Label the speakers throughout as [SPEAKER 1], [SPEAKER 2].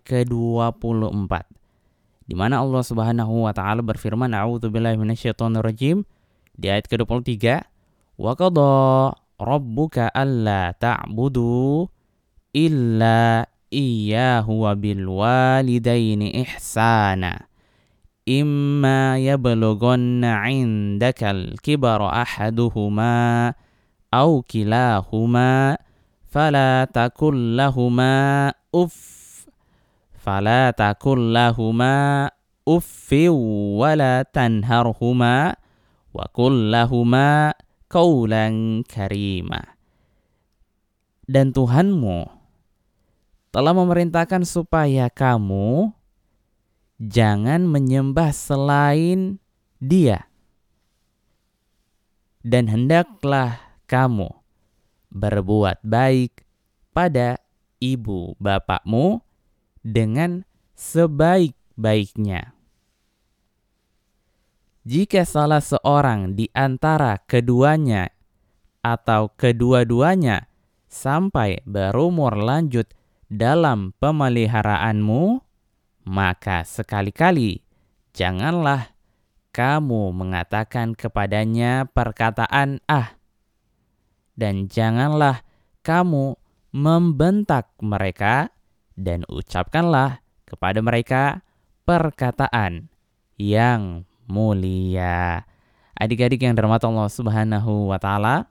[SPEAKER 1] ke-24, di mana Allah Subhanahu wa taala berfirman, a'udzubillahi minasyaitonirrajim, di ayat ke-23, wa qada rabbuka alla ta'budu illa iyyahu wa bil walidaini ihsana imma yablughanna 'indakal kibara ahaduhuma aw kilahuma fala takul lahuma uffi wala tanharhuma wa qul lahuma qawlan karima. Dan Tuhanmu telah memerintahkan supaya kamu jangan menyembah selain Dia, dan hendaklah kamu berbuat baik pada ibu bapakmu dengan sebaik-baiknya. Jika salah seorang di antara keduanya atau kedua-duanya sampai berumur lanjut dalam pemeliharaanmu, maka sekali-kali janganlah kamu mengatakan kepadanya perkataan dan janganlah kamu membentak mereka, dan ucapkanlah kepada mereka perkataan yang mulia. Adik-adik yang dirahmati Allah Subhanahu wa taala,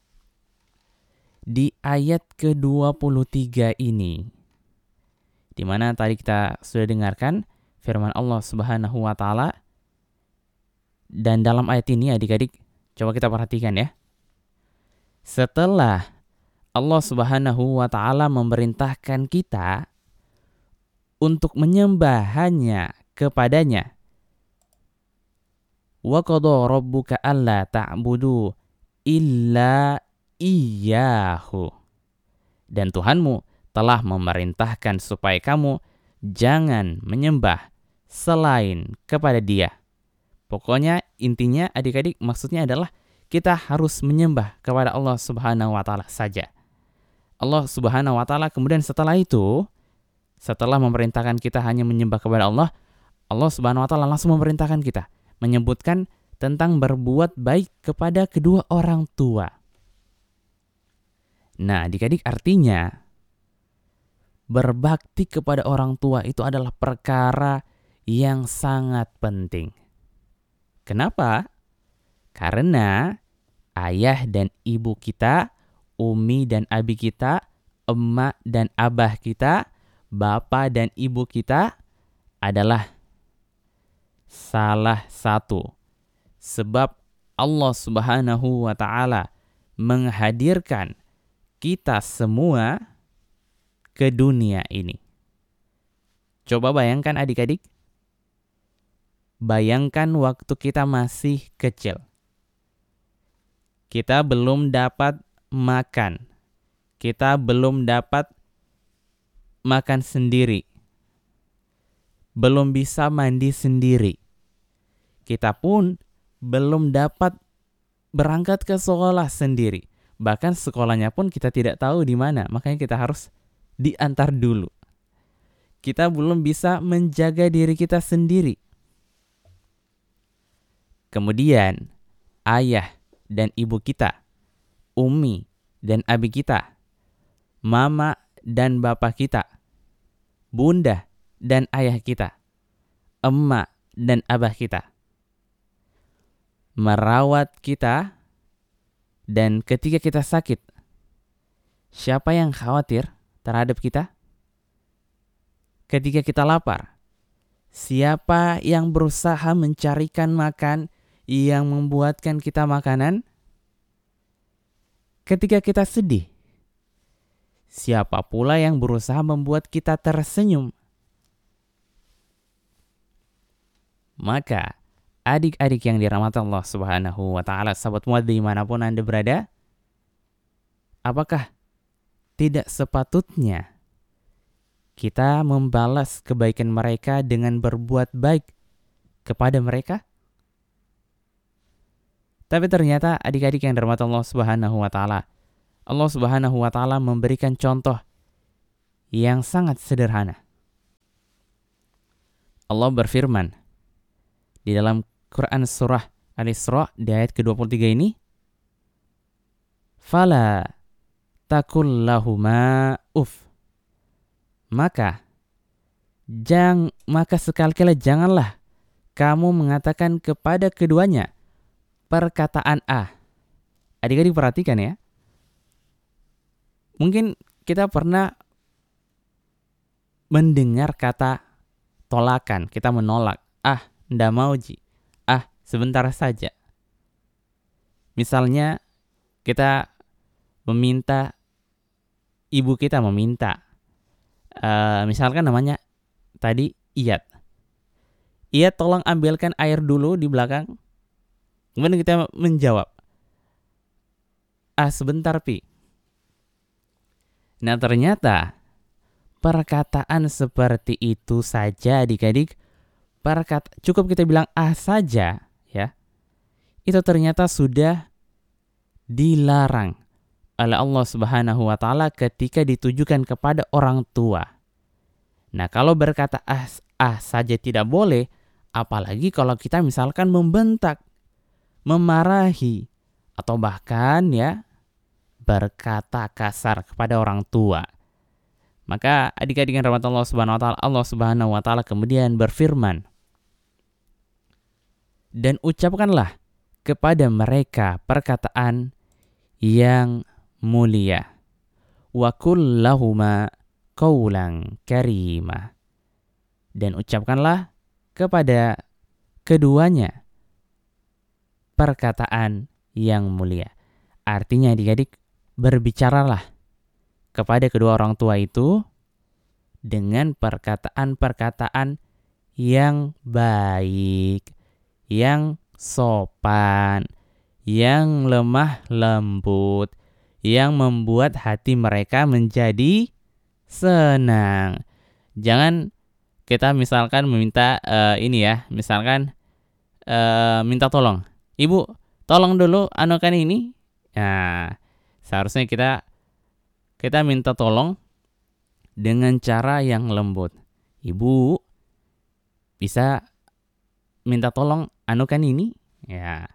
[SPEAKER 1] di ayat ke-23 ini, di mana tadi kita sudah dengarkan firman Allah Subhanahu wa taala, dan dalam ayat ini adik-adik coba kita perhatikan ya. Setelah Allah Subhanahu wa taala memerintahkan kita untuk menyembah hanya kepadanya, wa qada rabbuka alla ta'budu illa iyyahu, dan Tuhanmu telah memerintahkan supaya kamu jangan menyembah selain kepada Dia. Pokoknya intinya adik-adik maksudnya adalah kita harus menyembah kepada Allah Subhanahu wa taala saja. Allah Subhanahu wa taala kemudian setelah memerintahkan kita hanya menyembah kepada Allah, Allah Subhanahu wa taala langsung memerintahkan kita menyebutkan tentang berbuat baik kepada kedua orang tua. Nah, adik-adik, artinya berbakti kepada orang tua itu adalah perkara yang sangat penting. Kenapa? Karena ayah dan ibu kita, umi dan abi kita, emak dan abah kita, bapak dan ibu kita adalah salah satu sebab Allah Subhanahu wa taala menghadirkan kita semua ke dunia ini. Coba bayangkan adik-adik. Bayangkan waktu kita masih kecil. Kita belum dapat makan. Kita belum dapat makan sendiri. Belum bisa mandi sendiri. Kita pun belum dapat berangkat ke sekolah sendiri. Bahkan sekolahnya pun kita tidak tahu di mana. Makanya kita harus diantar dulu. Kita belum bisa menjaga diri kita sendiri. Kemudian ayah dan ibu kita, umi dan abi kita, mama dan bapak kita, bunda dan ayah kita, emak dan abah kita, merawat kita, dan ketika kita sakit, siapa yang khawatir terhadap kita? Ketika kita lapar, siapa yang berusaha mencarikan makan yang membuatkan kita makanan? Ketika kita sedih, siapa pula yang berusaha membuat kita tersenyum? Maka, adik-adik yang dirahmati Allah Subhanahu wa taala, sahabat muad dimanapun Anda berada, apakah tidak sepatutnya kita membalas kebaikan mereka dengan berbuat baik kepada mereka? Tapi ternyata adik-adik yang dirahmati Allah Subhanahu wa taala, Allah Subhanahu wa taala memberikan contoh yang sangat sederhana. Allah berfirman di dalam Quran surah Al-Isra di ayat ke-23 ini, fala takul lahuma maka sekali-kali janganlah kamu mengatakan kepada keduanya perkataan Adik-adik perhatikan ya. Mungkin kita pernah mendengar kata tolakan, kita menolak, ndak mau Ji, sebentar saja. Misalnya kita meminta, ibu kita meminta, misalkan namanya tadi Iyat, tolong ambilkan air dulu di belakang. Kemudian kita menjawab, sebentar Pi. Nah ternyata perkataan seperti itu saja adik-adik, cukup kita bilang saja ya, itu ternyata sudah dilarang oleh Allah Subhanahu wa Ta'ala ketika ditujukan kepada orang tua. Nah kalau berkata saja tidak boleh, apalagi kalau kita misalkan membentak, memarahi, atau bahkan ya berkata kasar kepada orang tua. Maka adik-adik yang rahmat Allah Subhanahu wa Ta'ala, Allah Subhanahu wa Ta'ala kemudian berfirman, dan ucapkanlah kepada mereka perkataan yang mulia, wa qul lahuma qawlan karima, dan ucapkanlah kepada keduanya perkataan yang mulia. Artinya adik-adik, berbicaralah kepada kedua orang tua itu dengan perkataan-perkataan yang baik, yang sopan, yang lemah lembut, yang membuat hati mereka menjadi senang. Jangan kita misalkan meminta misalkan minta tolong, ibu tolong dulu anukan ini. Nah, seharusnya kita minta tolong dengan cara yang lembut. Ibu bisa minta tolong anukan ini? Ya.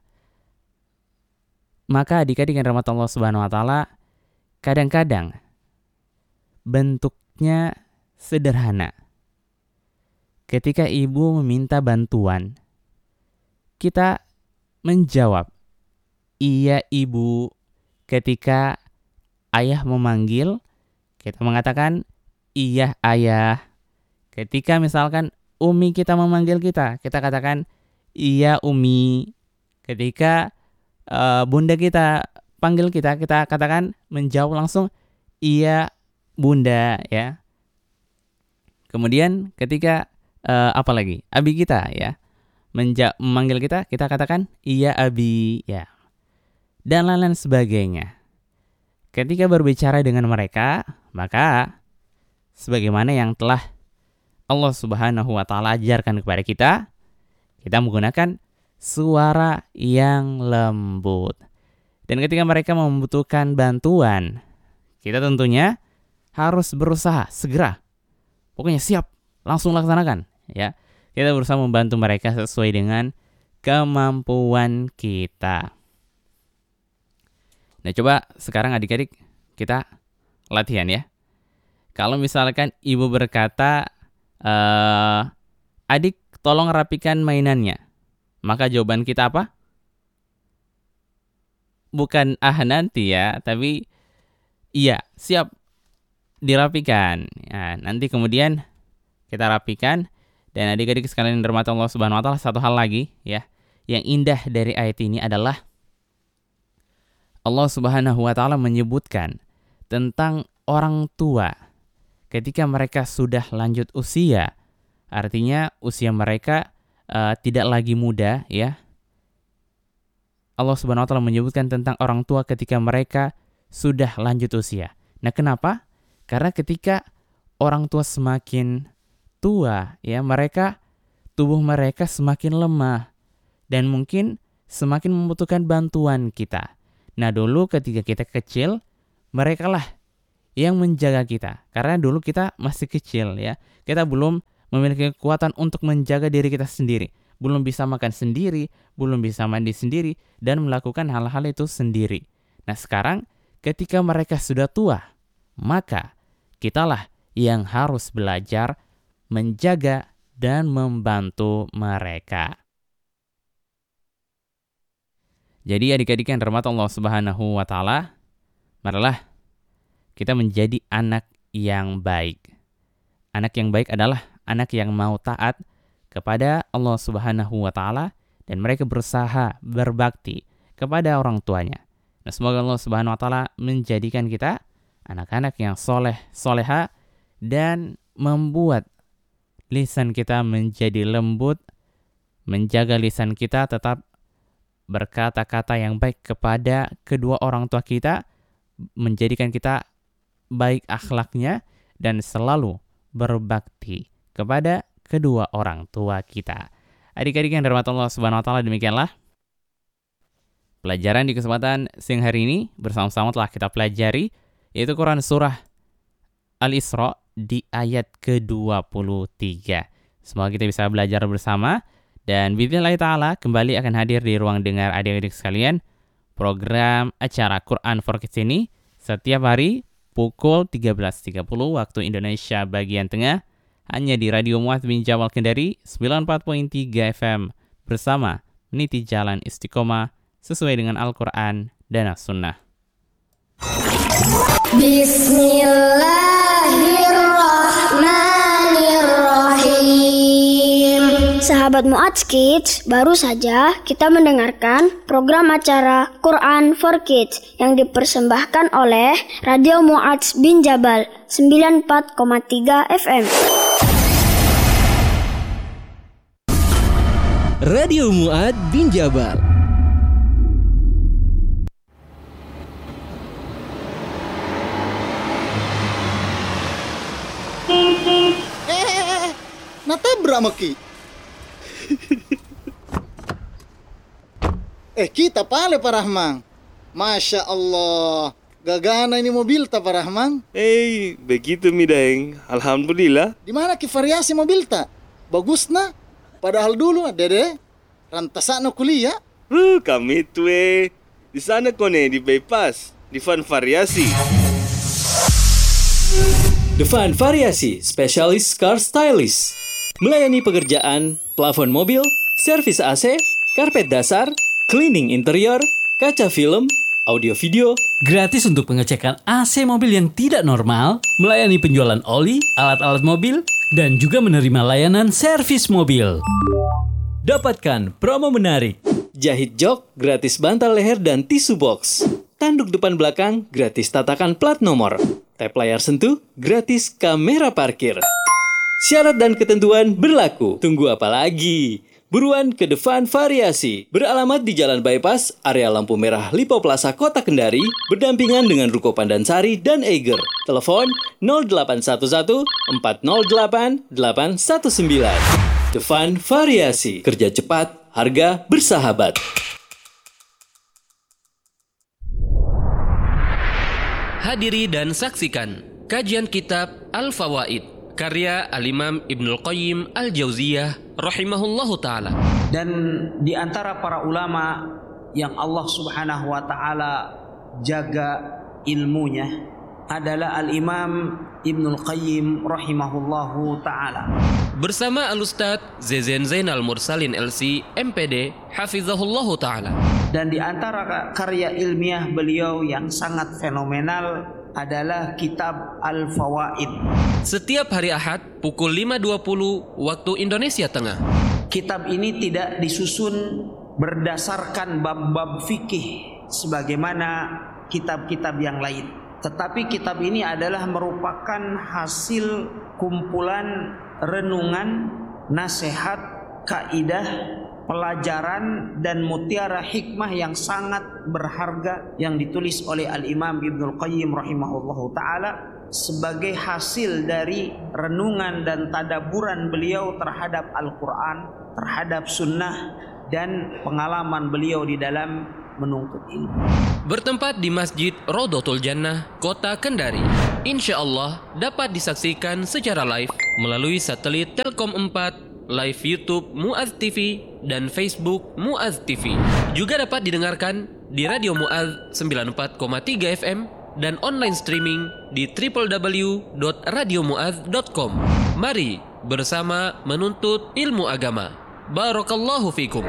[SPEAKER 1] Maka adik-adik yang rahmat Allah Subhanahu wa Ta'ala, kadang-kadang bentuknya sederhana. Ketika ibu meminta bantuan, kita menjawab, iya ibu. Ketika ayah memanggil, kita mengatakan, iya ayah. Ketika misalkan umi kita memanggil kita katakan, iya umi. Ketika bunda kita panggil kita katakan, menjawab langsung, iya bunda ya. Kemudian ketika abi kita ya memanggil kita katakan, iya abi ya. Dan lain-lain sebagainya. Ketika berbicara dengan mereka, maka sebagaimana yang telah Allah Subhanahu wa Ta'ala ajarkan kepada kita menggunakan suara yang lembut. Dan ketika mereka membutuhkan bantuan, kita tentunya harus berusaha segera. Pokoknya siap, langsung laksanakan ya. Kita berusaha membantu mereka sesuai dengan kemampuan kita. Nah, coba sekarang adik-adik kita latihan ya. Kalau misalkan ibu berkata, adik tolong rapikan mainannya, maka jawaban kita apa? Bukan nanti ya, tapi iya, siap dirapikan. Ya, nanti kemudian kita rapikan. Dan adik-adik sekalian yang dirahmati Allah Subhanahu wa Ta'ala, satu hal lagi ya, yang indah dari ayat ini adalah Allah Subhanahu wa Ta'ala menyebutkan tentang orang tua ketika mereka sudah lanjut usia. Artinya usia mereka tidak lagi muda ya. Allah Subhanahu wa Ta'ala menyebutkan tentang orang tua ketika mereka sudah lanjut usia. Nah, kenapa? Karena ketika orang tua semakin tua ya, tubuh mereka semakin lemah dan mungkin semakin membutuhkan bantuan kita. Nah, dulu ketika kita kecil, mereka lah yang menjaga kita. Karena dulu kita masih kecil ya. Kita belum memiliki kekuatan untuk menjaga diri kita sendiri. Belum bisa makan sendiri, belum bisa mandi sendiri, dan melakukan hal-hal itu sendiri. Nah sekarang ketika mereka sudah tua, maka kitalah yang harus belajar menjaga dan membantu mereka. Jadi adik-adik yang dirahmati Allah Subhanahu wa taala, marilah kita menjadi anak yang baik. Anak yang baik adalah anak yang mau taat kepada Allah Subhanahu wa taala dan mereka berusaha berbakti kepada orang tuanya. Nah, semoga Allah Subhanahu wa taala menjadikan kita anak-anak yang soleh, soleha dan membuat lisan kita menjadi lembut, menjaga lisan kita tetap berkata-kata yang baik kepada kedua orang tua kita, menjadikan kita baik akhlaknya dan selalu berbakti kepada kedua orang tua kita. Adik-adik yang dirahmati Allah Subhanahu wa taala, demikianlah pelajaran di kesempatan siang hari ini bersama-sama telah kita pelajari, yaitu Quran surah Al-Isra di ayat ke-23. Semoga kita bisa belajar bersama dan bismillah ta'ala kembali akan hadir di ruang dengar adik-adik sekalian program acara Quran for Kids ini setiap hari pukul 13.30 waktu Indonesia bagian tengah, hanya di Radio Mu'adz bin Jabal Kendari 94.3 FM bersama meniti jalan istiqomah sesuai dengan Al-Quran dan As-Sunnah.
[SPEAKER 2] Bismillahirrahmanirrahim. Sahabat Mu'adz Kids, baru saja kita mendengarkan program acara Quran for Kids yang dipersembahkan oleh Radio Mu'adz bin Jabal 94,3 FM.
[SPEAKER 3] Radio Mu'adz bin Jabal.
[SPEAKER 4] Natabrak maki. Kita pale Pak Rahman. Masya Allah, gagana ini mobil ta Pak Rahman.
[SPEAKER 5] Begitu mi Daeng. Alhamdulillah.
[SPEAKER 4] Di mana ki variasi mobil ta? Bagus na. Padahal dulu Dede rantasana kuliah.
[SPEAKER 5] Kami tuh di sana kone di bypass, di Van Variasi.
[SPEAKER 3] The Van Variasi, spesialis car stylist. Melayani pekerjaan, plafon mobil, servis AC, karpet dasar, cleaning interior, kaca film, audio video. Gratis untuk pengecekan AC mobil yang tidak normal, melayani penjualan oli, alat-alat mobil, dan juga menerima layanan servis mobil. Dapatkan promo menarik. Jahit jok, gratis bantal leher dan tisu box. Tanduk depan belakang, gratis tatakan plat nomor. Tap layar sentuh, gratis kamera parkir. Syarat dan ketentuan berlaku. Tunggu apa lagi? Buruan ke The Van Variasi. Beralamat di Jalan Bypass, area lampu merah Lipo Plaza Kota Kendari, berdampingan dengan Ruko Pandansari dan Eiger. Telepon 0811 408 819. The Van Variasi. Kerja cepat, harga bersahabat.
[SPEAKER 6] Hadiri dan saksikan kajian kitab Al-Fawaid karya Al-Imam Ibnul Qayyim Al-Jauziyah rahimahullahu ta'ala.
[SPEAKER 7] Dan di antara para ulama yang Allah Subhanahu wa ta'ala jaga ilmunya adalah Al-Imam Ibnul Qayyim rahimahullahu ta'ala.
[SPEAKER 6] Bersama Al-Ustadz Zezen Zainal Mursalin LC MPD hafizahullahu ta'ala.
[SPEAKER 7] Dan di antara karya ilmiah beliau yang sangat fenomenal adalah kitab Al-Fawaid.
[SPEAKER 6] Setiap hari Ahad pukul 5.20 waktu Indonesia Tengah.
[SPEAKER 7] Kitab ini tidak disusun berdasarkan bab-bab fikih sebagaimana kitab-kitab yang lain. Tetapi kitab ini adalah merupakan hasil kumpulan renungan, nasihat, kaidah, pelajaran dan mutiara hikmah yang sangat berharga yang ditulis oleh Al-Imam Ibnul Qayyim rahimahullahu ta'ala sebagai hasil dari renungan dan tadaburan beliau terhadap Al-Quran, terhadap sunnah dan pengalaman beliau di dalam menuntut ilmu.
[SPEAKER 6] Bertempat di Masjid Rodotul Jannah, Kota Kendari. Insya Allah dapat disaksikan secara live melalui satelit Telkom 4, live YouTube Mu'adz TV, dan Facebook Mu'adz TV. Juga dapat didengarkan di Radio Mu'adz 94,3 FM dan online streaming di www.radiomuadz.com. Mari bersama menuntut ilmu agama. Barakallahu fikum.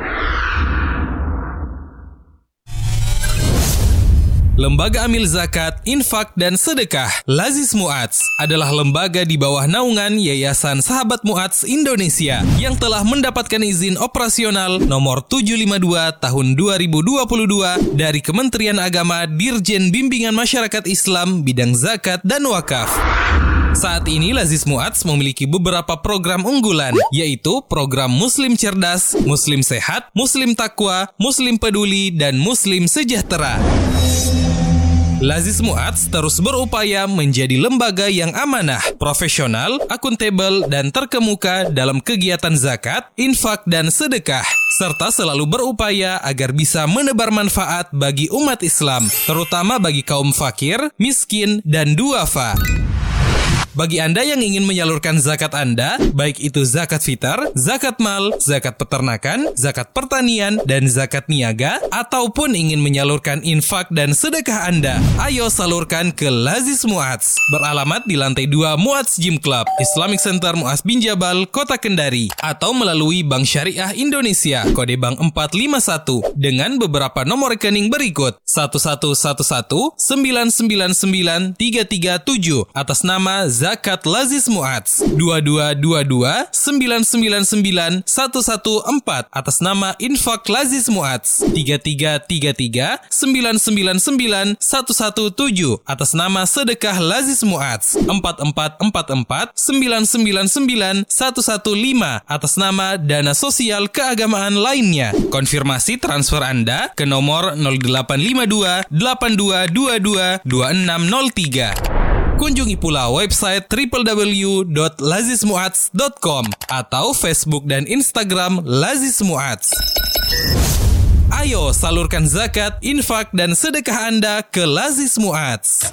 [SPEAKER 8] Lembaga Amil Zakat, Infak, dan Sedekah Lazis Mu'adz adalah lembaga di bawah naungan Yayasan Sahabat Mu'adz Indonesia yang telah mendapatkan izin operasional nomor 752 tahun 2022 dari Kementerian Agama Dirjen Bimbingan Masyarakat Islam bidang zakat dan wakaf. Saat ini Lazis Mu'adz memiliki beberapa program unggulan, yaitu program Muslim Cerdas, Muslim Sehat, Muslim Takwa, Muslim Peduli, dan Muslim Sejahtera. Lazis Mu'adz terus berupaya menjadi lembaga yang amanah, profesional, akuntabel, dan terkemuka dalam kegiatan zakat, infak, dan sedekah, serta selalu berupaya agar bisa menebar manfaat bagi umat Islam, terutama bagi kaum fakir, miskin, dan duafa. Bagi Anda yang ingin menyalurkan zakat Anda, baik itu zakat fitar, zakat mal, zakat peternakan, zakat pertanian, dan zakat niaga, ataupun ingin menyalurkan infak dan sedekah Anda, ayo salurkan ke Lazis Mu'adz. Beralamat di lantai 2 Mu'adz Gym Club, Islamic Center Mu'adz bin Jabal, Kota Kendari, atau melalui Bank Syariah Indonesia, kode bank 451, dengan beberapa nomor rekening berikut: 1111-999-337 atas nama Zakat Lazis Mu'adz, 2222-999-114 atas nama Infak Lazis Mu'adz, 3333-999-117 atas nama Sedekah Lazis Mu'adz, 4444-999-115 atas nama Dana Sosial Keagamaan lainnya. Konfirmasi transfer Anda ke nomor 0852-8222-2603. Kunjungi pula website www.lazismuadz.com atau Facebook dan Instagram Lazis Mu'adz. Ayo salurkan zakat, infak, dan sedekah Anda ke Lazis Mu'adz.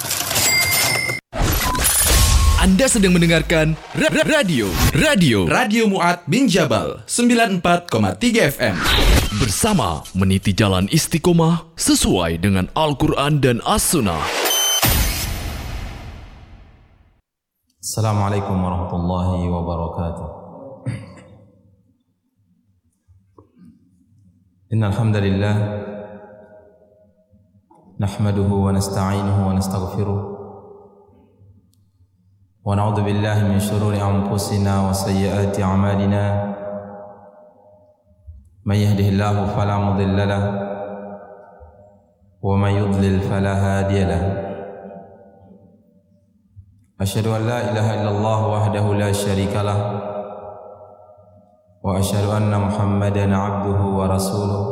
[SPEAKER 9] Anda sedang mendengarkan Radio Mu'adz bin Jabal 94,3 FM. Bersama meniti jalan istiqomah sesuai dengan Al-Quran dan As-Sunnah.
[SPEAKER 10] Assalamualaikum warahmatullahi wabarakatuh. Innal hamdalillah nahmaduhu wa nasta'inuhu wa nastaghfiruh wa na'udzu billahi min shururi anfusina wa sayyiati a'malina. May yahdihillahu fala mudilla lahu wa may yudlil fala hadiya lahu. Asyhadu an la ilaha illallah wahdahu la syarika lah wa asyhadu anna Muhammadan abduhu wa rasuluh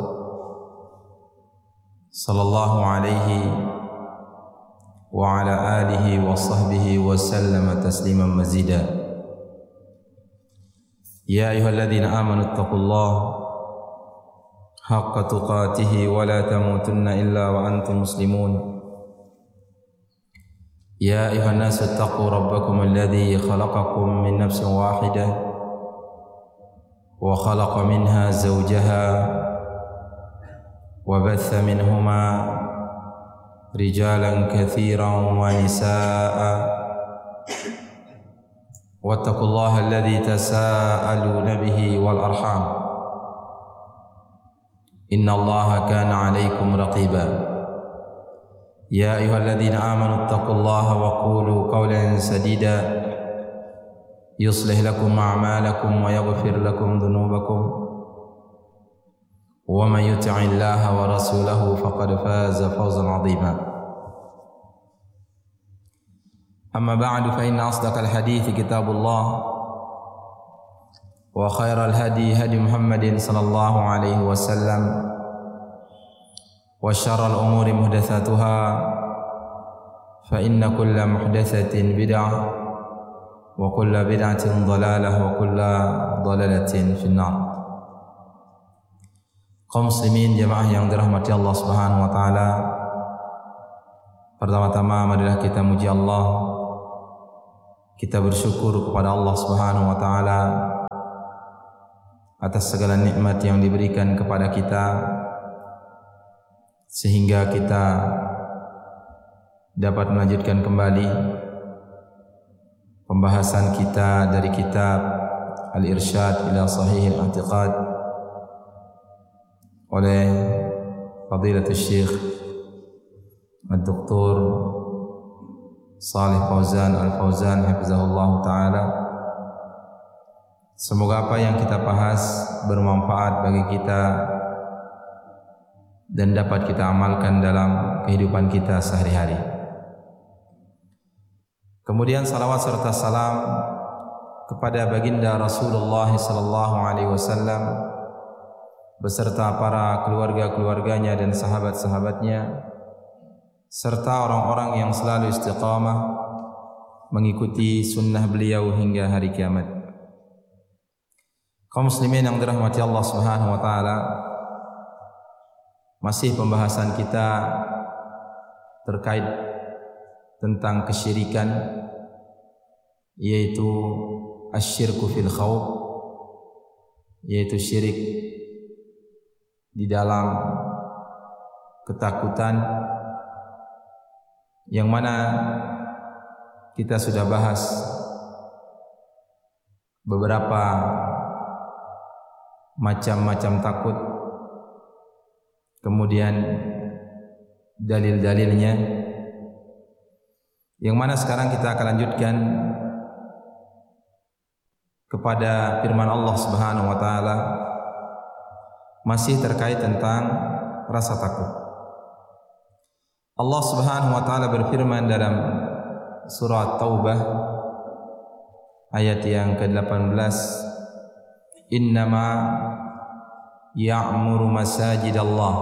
[SPEAKER 10] sallallahu alaihi wa ala alihi wa sahbihi wa sallama tasliman mazida. Ya ayyuhalladzina amanu taqullaha haqqa tuqatih wa la tamutunna illa wa antum muslimun. يا أيها الناس اتقوا ربكم الذي خلقكم من نفس واحدة وخلق منها زوجها وبث منهما رجالا كثيرا ونساء واتقوا الله الذي تساءلون به والأرحام إن الله كان عليكم رقيبا. يا أيها الذين آمنوا اتقوا الله وقولوا قولا سديدا يصلح لكم أعمالكم ويغفر لكم ذنوبكم ومن يطع الله ورسوله فقد فاز فوزا عظيما. أما بعد فإن أصدق الحديث كتاب الله وخير الهدي هدي محمد صلى الله عليه وسلم وشر الأمور محدثاتها فإن كل محدثة بدعة وكل بدعة ضلالة وكل ضلالة في النار. Kaum muslimin jamaah yang dirahmati Allah Subhanahu wa taala, pertama-tama marilah kita muji Allah, kita bersyukur kepada Allah Subhanahu wa taala atas segala nikmat yang diberikan kepada kita sehingga kita dapat melanjutkan kembali pembahasan kita dari kitab Al-Irsyad ila Sahih Al-I'tiqad oleh Fadilatul Syekh Al-Doktor Salih Fauzan Al-Fauzan hafizahullah ta'ala. Semoga apa yang kita bahas bermanfaat bagi kita dan dapat kita amalkan dalam kehidupan kita sehari-hari. Kemudian salawat serta salam kepada baginda Rasulullah sallallahu alaihi wasallam beserta para keluarga-keluarganya dan sahabat-sahabatnya serta orang-orang yang selalu istiqamah mengikuti sunnah beliau hingga hari kiamat. Kaum muslimin yang dirahmati Allah Subhanahu wa taala, masih pembahasan kita terkait tentang kesyirikan, yaitu asyirku fil khawf, yaitu syirik di dalam ketakutan, yang mana kita sudah bahas beberapa macam-macam takut, kemudian dalil-dalilnya, yang mana sekarang kita akan lanjutkan kepada firman Allah Subhanahu wa taala masih terkait tentang rasa takut. Allah Subhanahu wa taala berfirman dalam surah Taubah ayat yang ke-18, innama ya'muru masajidallah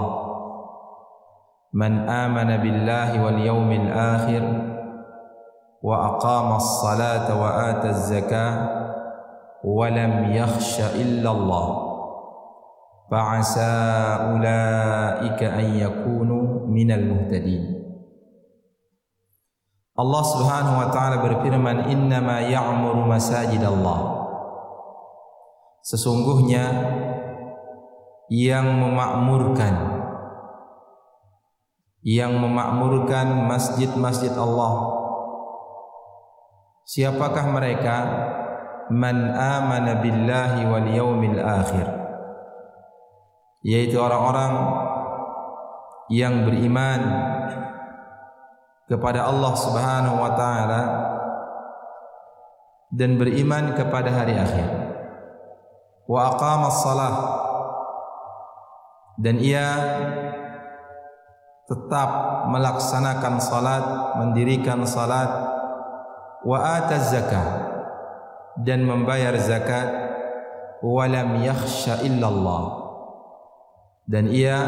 [SPEAKER 10] man amana billahi wal yawmil akhir wa aqama as-salata wa ata az-zakah wa lam yakhsha illa Allah fa'asa ulaika an yakunu minal muhtadin. Allah Subhanahu wa taala berfirman, innama ya'muru masajidallah, sesungguhnya yang memakmurkan masjid-masjid Allah. Siapakah mereka? Man amana billahi wal yawmil akhir, yaitu orang-orang yang beriman kepada Allah Subhanahu wa taala dan beriman kepada hari akhir. Wa aqamas salah, dan ia tetap melaksanakan salat, mendirikan salat. Wa ataz zakah, dan membayar zakat. Wa lam yakhsha illallah, dan ia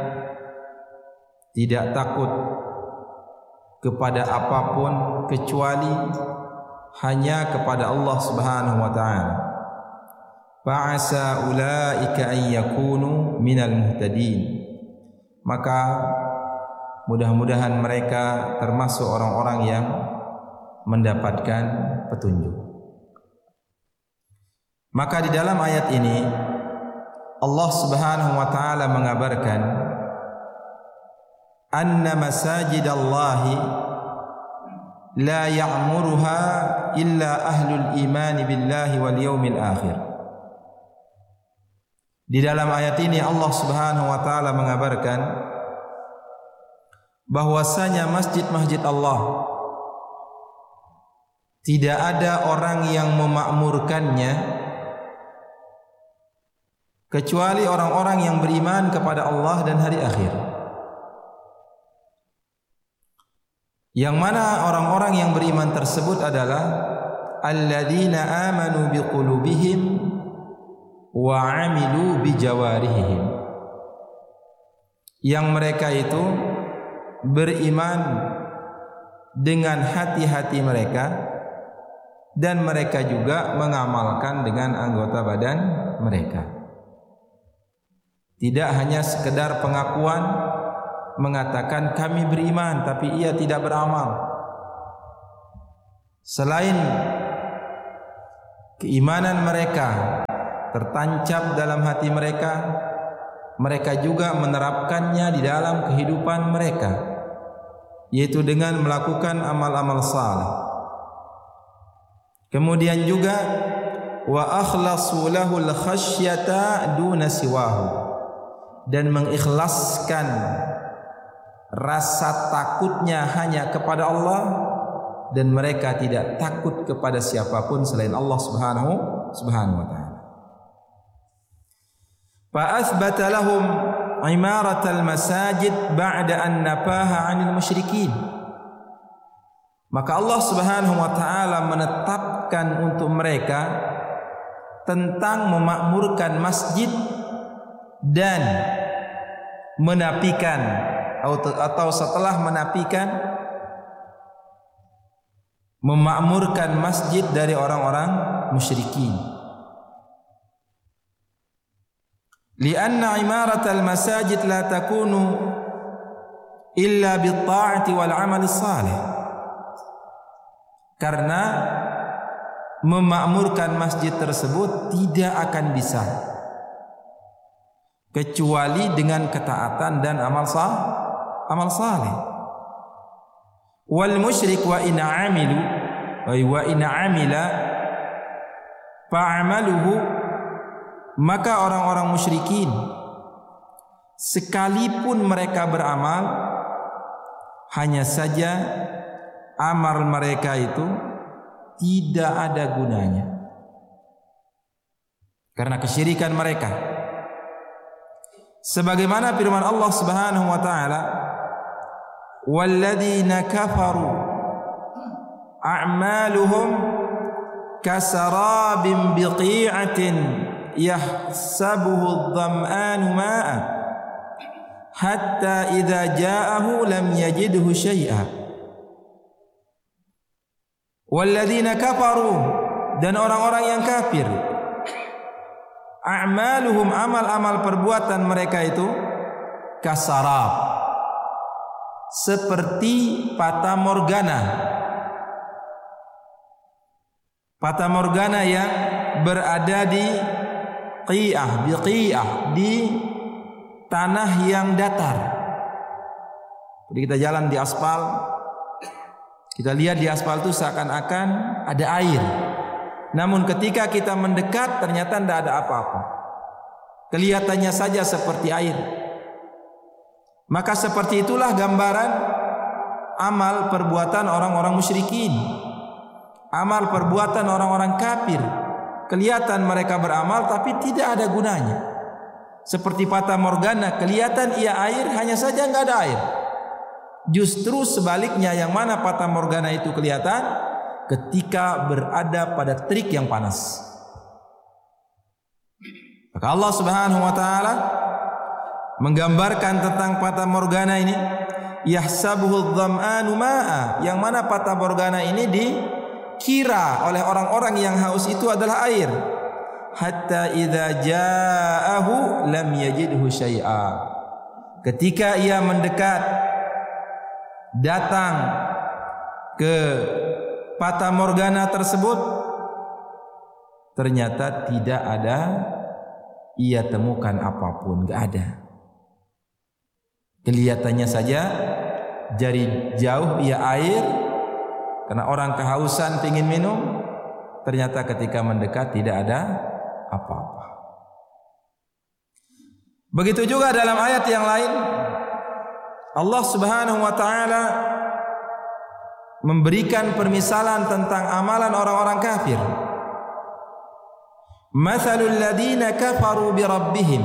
[SPEAKER 10] tidak takut kepada apapun kecuali hanya kepada Allah Subhanahu wa taala. Fa'asa ulaika an yakunu minal muhtadin, maka mudah-mudahan mereka termasuk orang-orang yang mendapatkan petunjuk. Maka di dalam ayat ini Allah Subhanahu wa taala mengabarkan anna masajidallahi la ya'muruha illa ahlul iman billahi wal yawmil akhir. Di dalam ayat ini Allah Subhanahu wa taala mengabarkan bahwasanya masjid-masjid Allah tidak ada orang yang memakmurkannya kecuali orang-orang yang beriman kepada Allah dan hari akhir. Yang mana orang-orang yang beriman tersebut adalah alladzina amanu biqulubihim wa amilu bijawarihim, yang mereka itu beriman dengan hati-hati mereka dan mereka juga mengamalkan dengan anggota badan mereka. Tidak hanya sekedar pengakuan mengatakan kami beriman tapi ia tidak beramal. Selain keimanan mereka tertancap dalam hati mereka, mereka juga menerapkannya di dalam kehidupan mereka, yaitu dengan melakukan amal-amal saleh. Kemudian juga wa akhlasu lahul khasyata duna siwahu, dan mengikhlaskan rasa takutnya hanya kepada Allah, dan mereka tidak takut kepada siapapun selain Allah Subhanahu wa taala. Fa athbata lahum imaratal masajid ba'da an nafaha 'anil musyrikin. Maka Allah Subhanahu wa taala menetapkan untuk mereka tentang memakmurkan masjid dan menafikan atau setelah menafikan memakmurkan masjid dari orang-orang musyrikin. Lianna imaratal masajid la takunu illa bitta'ati wal 'amali salih. Karena memakmurkan masjid tersebut tidak akan bisa kecuali dengan ketaatan dan amal saleh. Wal musyrik wa in amila fa'amaluhu, maka orang-orang musyrikin sekalipun mereka beramal, hanya saja amal mereka itu tidak ada gunanya karena kesyirikan mereka. Sebagaimana firman Allah Subhanahu wa taala, walladzina kafaru a'maluhum kasarabin biqi'atin yahsabuhu adh-dham'anu ma'an hatta idza ja'ahu lam yajidhu syai'a. Walladzina kafaru, dan orang-orang yang kafir, a'maluhum, amal-amal perbuatan mereka itu kasarab, seperti fata morgana. Fata morgana yang berada di biqi'ah, di tanah yang datar. Jadi kita jalan di aspal, kita lihat di aspal itu seakan-akan ada air. Namun ketika kita mendekat ternyata tidak ada apa-apa. Kelihatannya saja seperti air. Maka seperti itulah gambaran amal perbuatan orang-orang musyrikin. Amal perbuatan orang-orang kafir. Kelihatan mereka beramal tapi tidak ada gunanya. Seperti fata morgana, kelihatan ia air, hanya saja enggak ada air. Justru sebaliknya, yang mana fata morgana itu kelihatan ketika berada pada terik yang panas. Maka Allah Subhanahu wa taala menggambarkan tentang fata morgana ini, yahsabuhu adh-dham'anu ma'a, yang mana fata morgana ini dikira oleh orang-orang yang haus itu adalah air. Hatta idza ja'ahu lam yajidhu syai'a. Ketika ia mendekat, datang ke fata morgana tersebut, ternyata tidak ada ia temukan apapun, enggak ada. Kelihatannya saja dari jauh ia air, karena orang kehausan ingin minum, ternyata ketika mendekat tidak ada apa-apa. Begitu juga dalam ayat yang lain, Allah Subhanahu wa taala memberikan permisalan tentang amalan orang-orang kafir. Mathalul ladina kafaru bi rabbihim,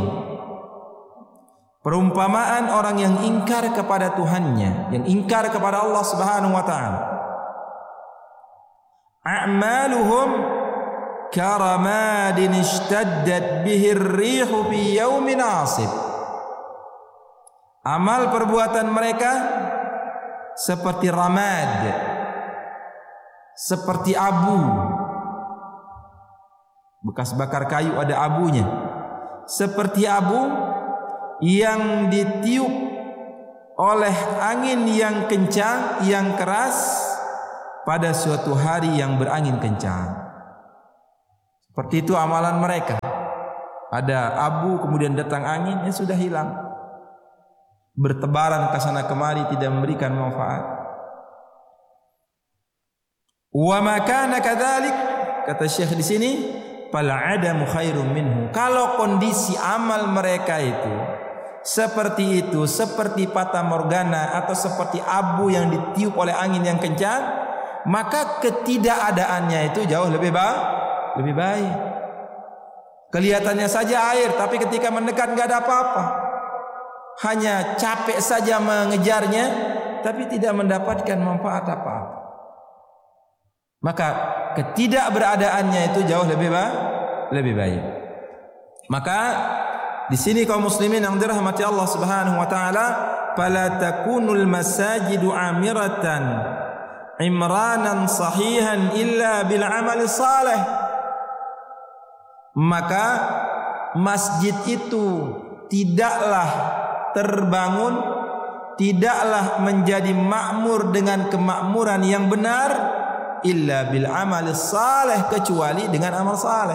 [SPEAKER 10] perumpamaan orang yang ingkar kepada Tuhannya, yang ingkar kepada Allah Subhanahu wa taala. A'maluhum karamadin ishtaddat bihi ar-rihu fi yawmin 'asib. Amal perbuatan mereka seperti ramad, seperti abu. Bekas bakar kayu ada abunya. Seperti abu yang ditiup oleh angin yang kencang, yang keras pada suatu hari yang berangin kencang. Seperti itu amalan mereka. Ada abu kemudian datang angin, sudah hilang. Bertebaran ke sana kemari tidak memberikan manfaat. Wa ma kana kadzalik, kata Syekh di sini, fal adamu khairum minhu. Kalau kondisi amal mereka itu seperti itu, seperti fata morgana atau seperti abu yang ditiup oleh angin yang kencang, maka ketidakadaannya itu jauh lebih baik. Kelihatannya saja air, tapi ketika mendekat nggak ada apa-apa. Hanya capek saja mengejarnya, tapi tidak mendapatkan manfaat apa-apa. Maka ketidakberadaannya itu jauh lebih baik. Maka di sini kaum muslimin yang dirahmati Allah Subhanahu wa taala, fala takunul masajidu amiratan imranan sahihan illa bil amali salih. Maka masjid itu tidaklah terbangun, tidaklah menjadi makmur dengan kemakmuran yang benar illa bil amali salih, kecuali dengan amal saleh.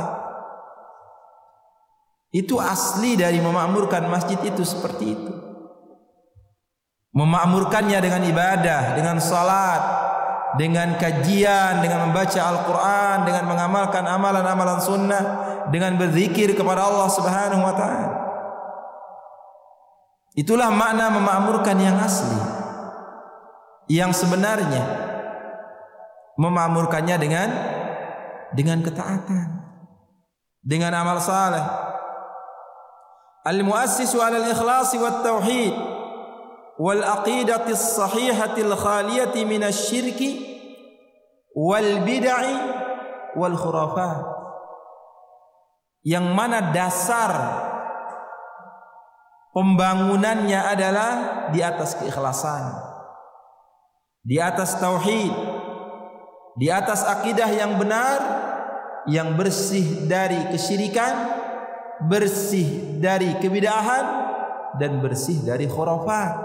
[SPEAKER 10] Itu asli dari memakmurkan masjid itu seperti itu. Memakmurkannya dengan ibadah, dengan salat, dengan kajian, dengan membaca Al-Quran, dengan mengamalkan amalan-amalan sunnah, dengan berzikir kepada Allah Subhanahu wa ta'ala. Itulah makna memakmurkan yang asli, yang sebenarnya. Memakmurkannya dengan ketaatan, dengan amal saleh. Al-muassisu 'ala al-ikhlasi wat tauhid wal aqidati as-sahihati al-khaliyati min asy-syirki wal bid'i wal khurafat. Yang mana dasar pembangunannya adalah di atas keikhlasan, di atas tauhid, di atas akidah yang benar, yang bersih dari kesyirikan, bersih dari kebid'ahan, dan bersih dari khurafat.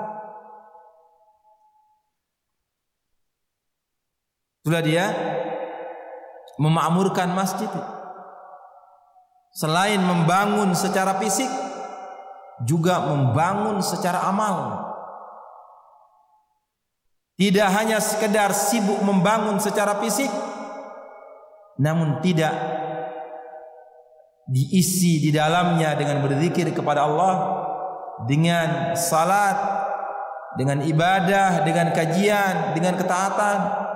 [SPEAKER 10] Itulah dia memakmurkan masjid. Selain membangun secara fisik, juga membangun secara amal. Tidak hanya sekedar sibuk membangun secara fisik, namun tidak diisi di dalamnya dengan berzikir kepada Allah, dengan salat, dengan ibadah, dengan kajian, dengan ketaatan.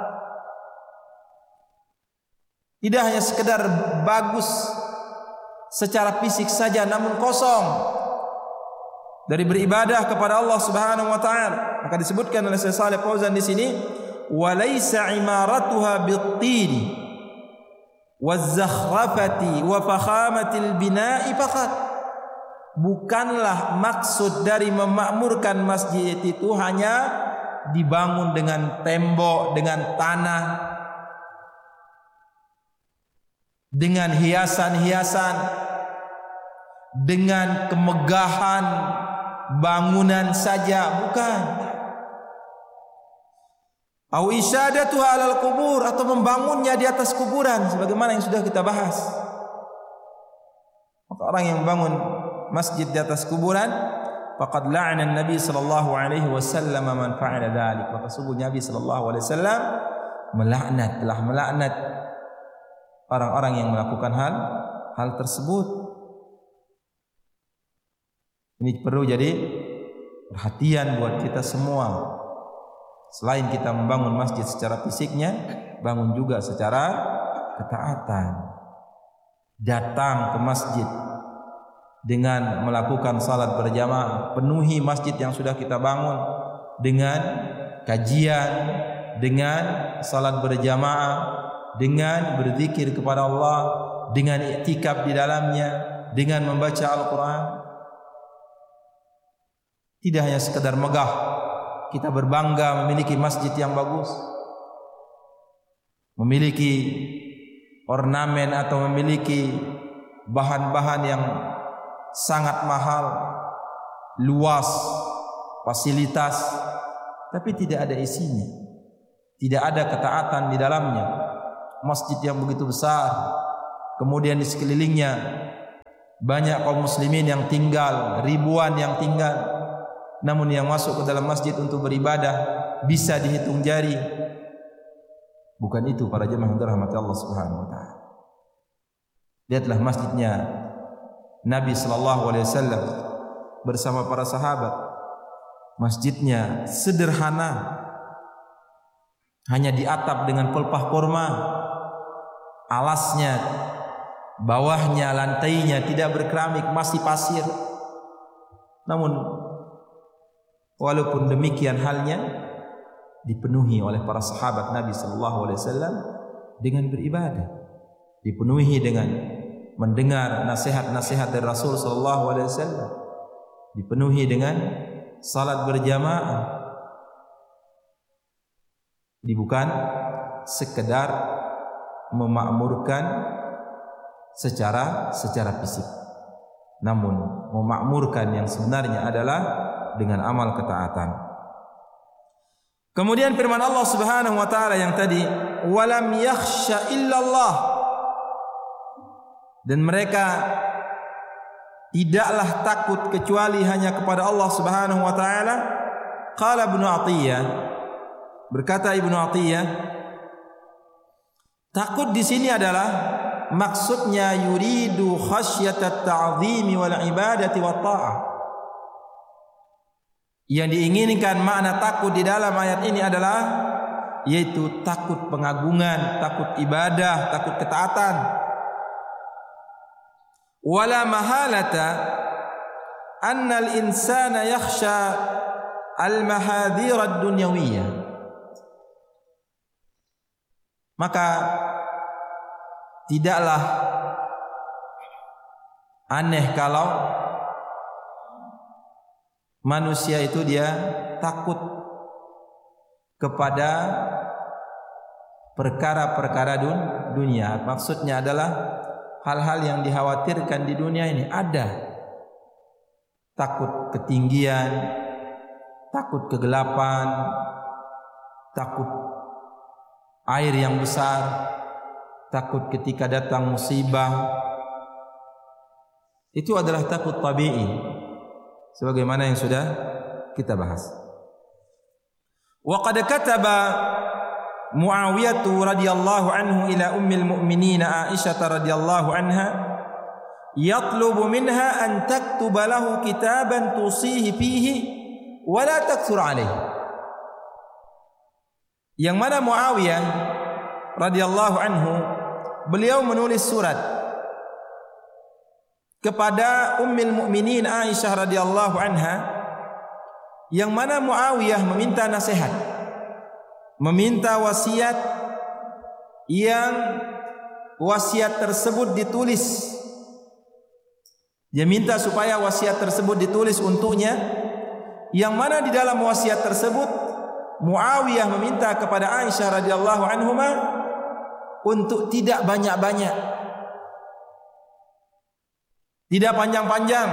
[SPEAKER 10] Tidak hanya sekedar bagus secara fisik saja, namun kosong dari beribadah kepada Allah Subhanahu wa taala. Maka disebutkan oleh Syekh Shalih Fauzan di sini, walaysa imaratuha bit-tini waz-zakhrafati wa fakhamatil bina'i faqat. Bukanlah maksud dari memakmurkan masjid itu hanya dibangun dengan tembok, dengan tanah, dengan hiasan-hiasan, dengan kemegahan bangunan saja, bukan. Au isyadatuha 'alal qubur, atau membangunnya di atas kuburan sebagaimana yang sudah kita bahas. Maka orang yang membangun masjid di atas kuburan, faqad la'ana an-nabi sallallahu alaihi wasallam man fa'ala dzalik. Maka sungguh Nabi sallallahu alaihi wasallam telah melaknat orang-orang yang melakukan hal tersebut. Ini perlu jadi perhatian buat kita semua. Selain kita membangun masjid secara fisiknya, bangun juga secara ketaatan. Datang ke masjid dengan melakukan salat berjamaah, penuhi masjid yang sudah kita bangun dengan kajian, dengan salat berjamaah, dengan berzikir kepada Allah, dengan iktikaf di dalamnya, dengan membaca Al-Quran. Tidak hanya sekedar megah, kita berbangga memiliki masjid yang bagus, memiliki ornamen atau memiliki bahan-bahan yang sangat mahal, luas, fasilitas, tapi tidak ada isinya, tidak ada ketaatan di dalamnya. Masjid yang begitu besar, kemudian di sekelilingnya banyak kaum muslimin yang tinggal, ribuan yang tinggal, namun yang masuk ke dalam masjid untuk beribadah bisa dihitung jari. Bukan itu para jemaah yang dirahmati Allah Subhanahu wa taala. Lihatlah masjidnya Nabi sallallahu alaihi wasallam bersama para sahabat. Masjidnya sederhana, hanya diatap dengan pelepah kurma, alasnya, bawahnya, lantainya tidak berkeramik, masih pasir. Namun walaupun demikian halnya, dipenuhi oleh para sahabat Nabi sallallahu alaihi wasallam dengan beribadah, dipenuhi dengan mendengar nasihat-nasihat dari Rasul sallallahu alaihi wasallam, dipenuhi dengan salat berjamaah. Bukan sekedar memakmurkan secara fisik, namun memakmurkan yang sebenarnya adalah dengan amal ketaatan. Kemudian firman Allah Subhanahu wa taala yang tadi, walam yakhsha illallah, dan mereka tidaklah takut kecuali hanya kepada Allah Subhanahu wa taala. Qala Ibnu Athiyah, berkata Ibnu Athiyah, takut di sini adalah maksudnya yuridu khasyatat ta'zimi wal ibadati wat ta'ah. Yang diinginkan makna takut di dalam ayat ini adalah yaitu takut pengagungan, takut ibadah, takut ketaatan. Wala mahalata anna al-insana yakhsha al-mahadhir ad-dunyawiyah. Maka tidaklah aneh kalau manusia itu dia takut kepada perkara-perkara dunia. Maksudnya adalah hal-hal yang dikhawatirkan di dunia ini ada. Takut ketinggian, takut kegelapan, takut air yang besar, takut ketika datang musibah. Itu adalah takut tabi'i, sebagaimana yang sudah kita bahas. Wa qad kataba Muawiyah radhiyallahu anhu ila ummil mu'minin Aisyah radhiyallahu anha yatlubu minha an taktuba lahu kitaban tusihi fihi wa la takthur alayhi. Yang mana Muawiyah radhiyallahu anhu, beliau menulis surat kepada ummil mu'minin Aisyah radhiyallahu anha, yang mana Muawiyah meminta nasihat, meminta wasiat, yang wasiat tersebut ditulis. Dia minta supaya wasiat tersebut ditulis untuknya, yang mana di dalam wasiat tersebut Muawiyah meminta kepada Aisyah radhiyallahu anhuma untuk tidak banyak-banyak, tidak panjang-panjang.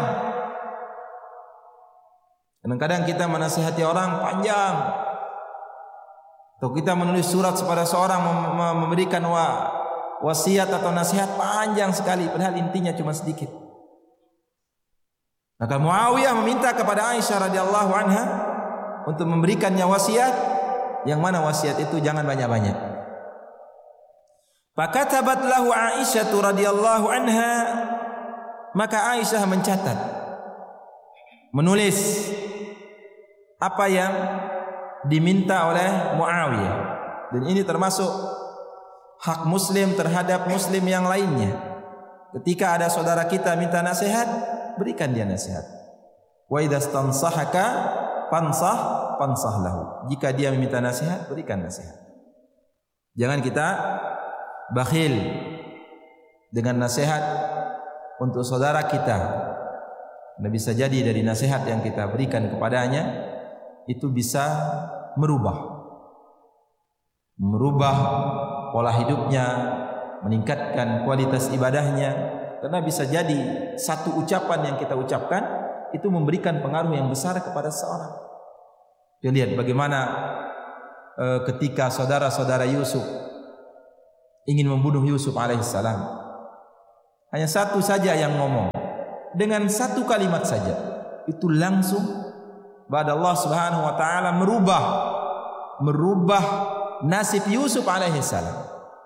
[SPEAKER 10] Kadang-kadang kita menasihati orang panjang, atau kita menulis surat kepada seorang memberikan wasiat atau nasihat panjang sekali, padahal intinya cuma sedikit. Maka Muawiyah meminta kepada Aisyah radhiyallahu anha untuk memberikannya wasiat, yang mana wasiat itu jangan banyak-banyak. Fakatabat lahu Aisyah radhiyallahu anha, maka Aisyah mencatat, menulis apa yang diminta oleh Muawiyah. Dan ini termasuk hak muslim terhadap muslim yang lainnya. Ketika ada saudara kita minta nasihat, berikan dia nasihat. Wa idza stansahaka fansah lahu. Jika dia meminta nasihat, berikan nasihat. Jangan kita bakhil dengan nasihat untuk saudara kita. Nah, bisa jadi dari nasihat yang kita berikan kepadanya itu bisa merubah pola hidupnya, meningkatkan kualitas ibadahnya. Karena bisa jadi satu ucapan yang kita ucapkan itu memberikan pengaruh yang besar kepada seseorang. Kita lihat bagaimana ketika saudara-saudara Yusuf ingin membunuh Yusuf alaihissalam, hanya satu saja yang ngomong, dengan satu kalimat saja, itu langsung pada Allah Subhanahu wa taala merubah nasib Yusuf alaihi salam.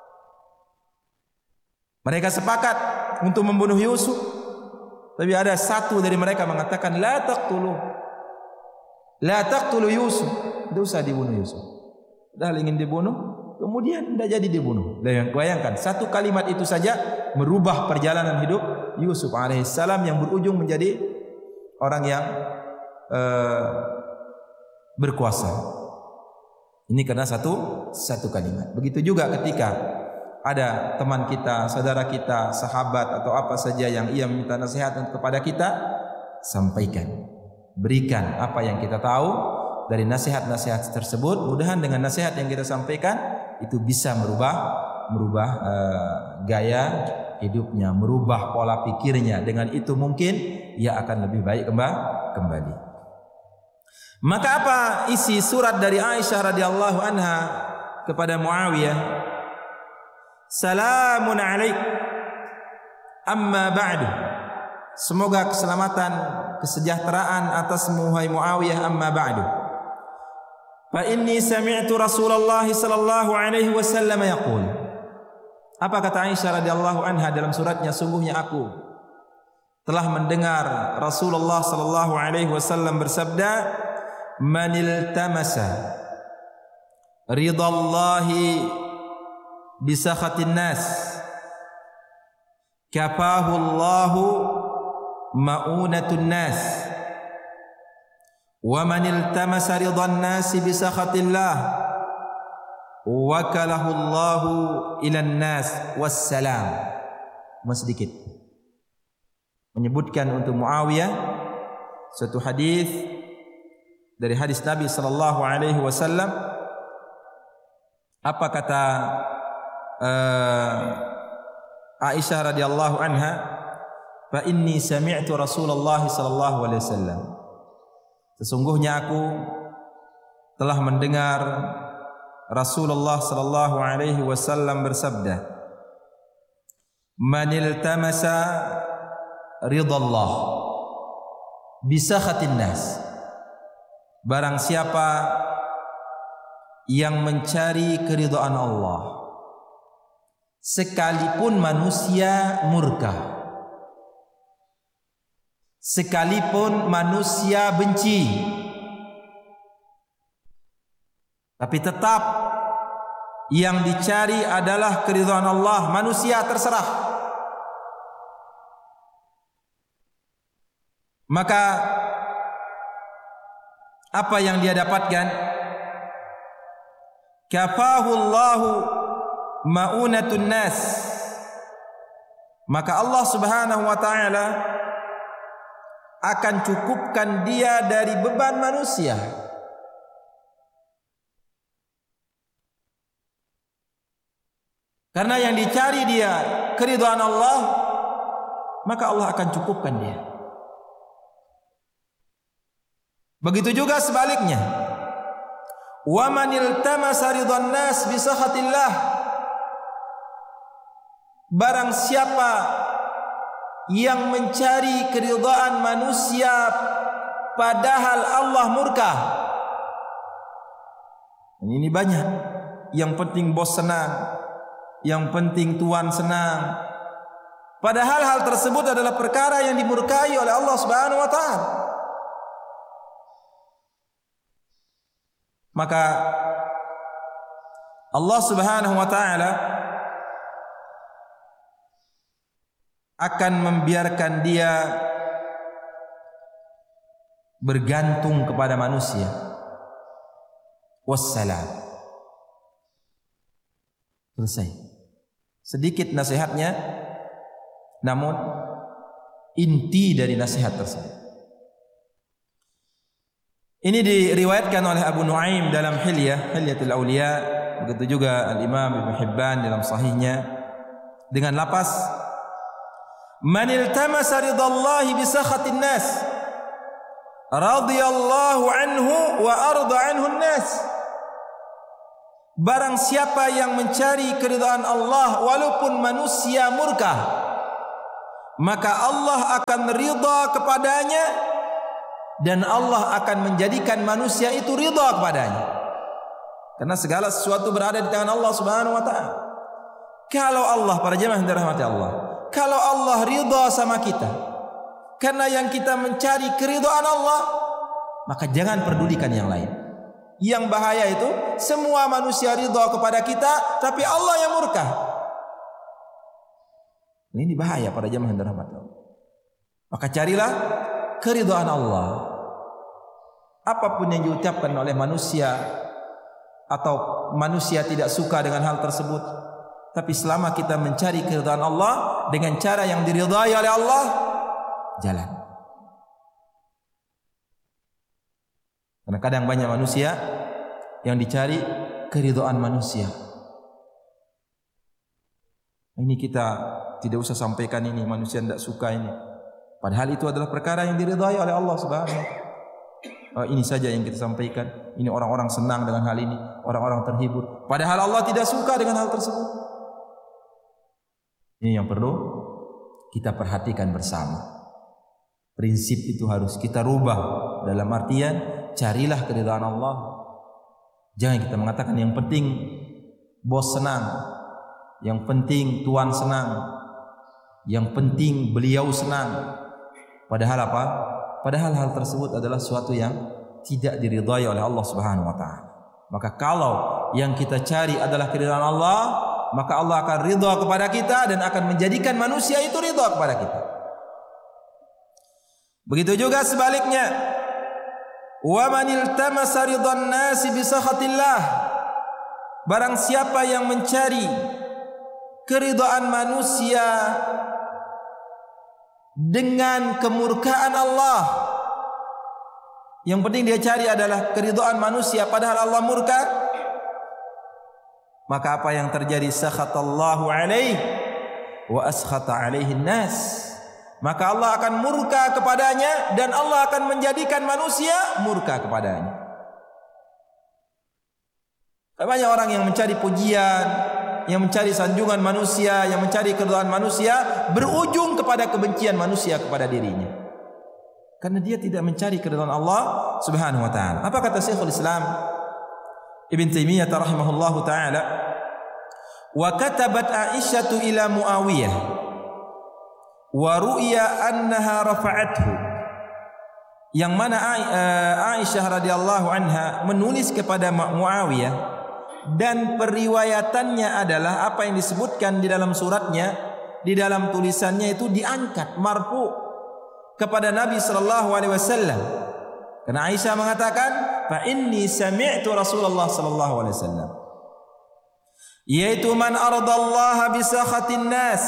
[SPEAKER 10] Mereka sepakat untuk membunuh Yusuf, tapi ada satu dari mereka mengatakan la taqtulu Yusuf, tidak usah dibunuh Yusuf. Padahal ingin dibunuh, kemudian tidak jadi dibunuh. Dan bayangkan satu kalimat itu saja merubah perjalanan hidup Yusuf alaihissalam yang berujung menjadi orang yang berkuasa. Ini karena satu kalimat. Begitu juga ketika ada teman kita, saudara kita, sahabat atau apa saja yang ia minta nasihat kepada kita, sampaikan, berikan apa yang kita tahu dari nasihat-nasihat tersebut. Mudah-mudahan dengan nasihat yang kita sampaikan itu bisa merubah gaya hidupnya, merubah pola pikirnya. Dengan itu mungkin ia akan lebih baik kembali. Maka apa isi surat dari Aisyah radhiyallahu anha kepada Muawiyah? Salamun alaik amma ba'du. Semoga keselamatan, kesejahteraan atasmu wahai Muawiyah, amma ba'du. Fa inni sami'tu Rasulullah sallallahu alaihi wasallam yaqul. Apa kata Aisyah radhiyallahu anha dalam suratnya? Sungguhnya aku telah mendengar Rasulullah sallallahu alaihi wasallam bersabda, "Man iltamasa ridallahi bisakhatin nas kafahu Allahu ma'unatun nas wa man iltamasa ridan nas bisakhatillah wakalahu Allahu ilan nas wassalam." Sedikit menyebutkan untuk Muawiyah satu hadis dari hadis Nabi sallallahu alaihi wasallam. Apa kata Aisyah radhiyallahu anha? Fa inni sami'tu Rasulullah sallallahu alaihi wasallam. Sesungguhnya aku telah mendengar Rasulullah sallallahu alaihi wasallam bersabda, "Man iltamasa ridallah bisakhatin nas." Barang siapa yang mencari keridhaan Allah sekalipun manusia murka, sekalipun manusia benci, tapi tetap yang dicari adalah keridhaan Allah, manusia terserah, maka apa yang dia dapatkan? Kafahu Allahu ma'unatun nas. Maka Allah Subhanahu wa taala akan cukupkan dia dari beban manusia. Karena yang dicari dia keridhaan Allah, maka Allah akan cukupkan dia. Begitu juga sebaliknya. Wa man iltamasa ridwan nas bi sakhatillah. Barang siapa yang mencari keridhaan manusia padahal Allah murka. Ini banyak. Yang penting bos senang, yang penting tuan senang. Padahal hal tersebut adalah perkara yang dimurkai oleh Allah Subhanahu wa taala. Maka Allah Subhanahu wa taala akan membiarkan dia bergantung kepada manusia. Wassalam. Selesai. Sedikit nasihatnya, namun inti dari nasihat tersebut. Ini diriwayatkan oleh Abu Nuaim dalam Hilyatul Auliya, begitu juga Al-Imam Ibnu Hibban dalam sahihnya dengan lafaz Man iltamasa ridallahi bi sakhatin nas radhiyallahu anhu wa arda anhu an-nas. Barang siapa yang mencari keridhaan Allah walaupun manusia murka, maka Allah akan ridha kepadanya dan Allah akan menjadikan manusia itu ridha kepadanya. Karena segala sesuatu berada di tangan Allah Subhanahu wa taala. Kalau Allah, para jemaah yang dirahmati Allah, kalau Allah ridha sama kita karena yang kita mencari keridhaan Allah, maka jangan pedulikan yang lain. Yang bahaya itu semua manusia ridha kepada kita tapi Allah yang murka. Ini bahaya para jemaah yang dirahmati Allah. Maka carilah keridhaan Allah. Apapun yang diucapkan oleh manusia atau manusia tidak suka dengan hal tersebut, tapi selama kita mencari keridhaan Allah dengan cara yang diridhai oleh Allah, jalan. Karena kadang banyak manusia yang dicari keridhaan manusia. Ini kita tidak usah sampaikan ini, manusia tidak suka ini. Padahal itu adalah perkara yang diridhai oleh Allah Subhanahu wa taala. Ini saja yang kita sampaikan. Ini orang-orang senang dengan hal ini, orang-orang terhibur. Padahal Allah tidak suka dengan hal tersebut. Ini yang perlu kita perhatikan bersama. Prinsip itu harus kita rubah. Dalam artian, carilah keridhaan Allah. Jangan kita mengatakan yang penting bos senang, yang penting tuan senang, yang penting beliau senang. Padahal apa? Padahal hal tersebut adalah sesuatu yang tidak diridhai oleh Allah Subhanahu wa taala. Maka kalau yang kita cari adalah keridhaan Allah, maka Allah akan ridha kepada kita dan akan menjadikan manusia itu ridha kepada kita. Begitu juga sebaliknya. Wa man iltamasa ridhan nasi bi sakhatillah. Barang siapa yang mencari keridhaan manusia dengan kemurkaan Allah, yang penting dia cari adalah keridhaan manusia padahal Allah murka, maka apa yang terjadi? Sakhatallahu alaihi wa askhata alaihi nas. Maka Allah akan murka kepadanya dan Allah akan menjadikan manusia murka kepadanya. Banyak orang yang mencari pujian, yang mencari sanjungan manusia, yang mencari keridhaan manusia, berujung kepada kebencian manusia kepada dirinya. Karena dia tidak mencari keridhaan Allah Subhanahu wa taala. Apa kata Syekhul Islam Ibn Taimiyah rahimahullahu taala? Wa katabat Aisyah ila Muawiyah wa ru'ya annaha rafa'athu. Yang mana Aisyah radhiyallahu anha menulis kepada Muawiyah, dan periwayatannya adalah apa yang disebutkan di dalam suratnya, di dalam tulisannya itu diangkat marfu kepada Nabi sallallahu alaihi wasallam. Karena Aisyah mengatakan, "Fa inni sami'tu Rasulullah sallallahu alaihi wasallam yaitu man ardallaha bi sakhatin nas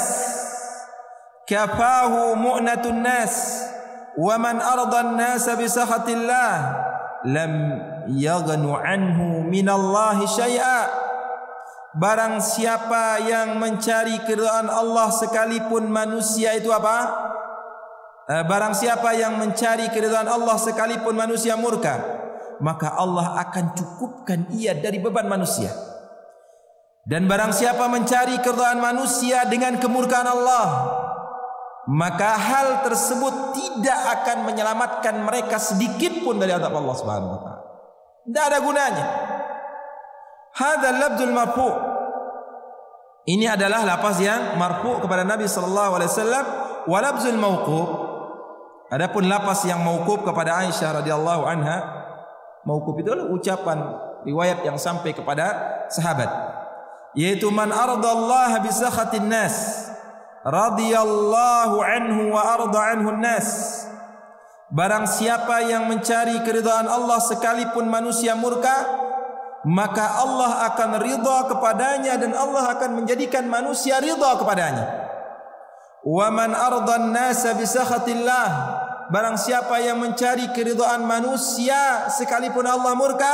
[SPEAKER 10] kafahu mu'natun nas wa man ardan nas bi sakhatillah lam yaghnu anhu minallahi syai'a." Barang siapa yang mencari keridhaan Allah sekalipun manusia itu apa? Barang siapa yang mencari keridhaan Allah sekalipun manusia murka, maka Allah akan cukupkan ia dari beban manusia. Dan barang siapa mencari keridhaan manusia dengan kemurkaan Allah, maka hal tersebut tidak akan menyelamatkan mereka sedikit pun dari azab Allah Subhanahu wa taala. Tidak ada gunanya. Hadzal lafzul marfu'. Ini adalah lafaz yang marfu' kepada Nabi sallallahu alaihi wasallam. Wa lafzul mauquf, adapun lafaz yang mauquf kepada Aisyah radhiyallahu anha, mauquf itu adalah ucapan riwayat yang sampai kepada sahabat, yaitu man ardallaha bi sakhatin nas radhiyallahu anhu wa arda anhu nas. Barang siapa yang mencari keridhaan Allah sekalipun manusia murka, maka Allah akan ridha kepadanya dan Allah akan menjadikan manusia ridha kepadanya. Wa man ardan nasa bi sakhatillah. Barang siapa yang mencari keridhaan manusia sekalipun Allah murka,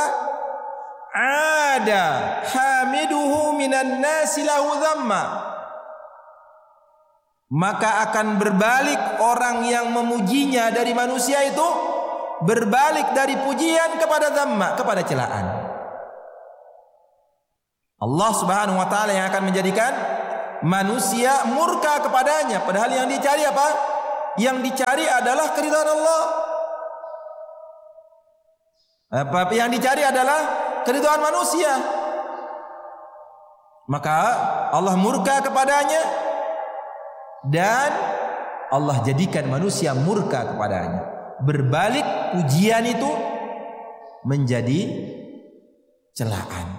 [SPEAKER 10] ada hamiduhu minan nasi lahu dhamma. Maka akan berbalik orang yang memujinya dari manusia itu, berbalik dari pujian kepada dhamma, kepada celaan. Allah Subhanahu wa taala yang akan menjadikan manusia murka kepadanya, padahal yang dicari apa? Yang dicari adalah keridhaan Allah. Apa yang dicari adalah keridhaan manusia. Maka Allah murka kepadanya dan Allah jadikan manusia murka kepadanya. Berbalik pujian itu menjadi celaan.